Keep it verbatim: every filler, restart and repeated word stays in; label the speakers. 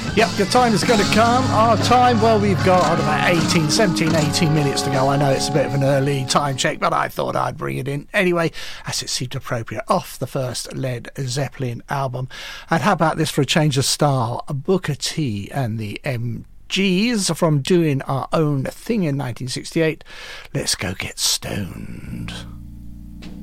Speaker 1: Yep, your time is going to come. Our time, well, we've got about eighteen, seventeen, eighteen minutes to go. I know it's a bit of an early time check, but I thought I'd bring it in anyway, as it seemed appropriate, off the first Led Zeppelin album. And how about this for a change of style? Booker T and the M Gs from Doing Our Own Thing in nineteen sixty-eight. Let's go get stoned.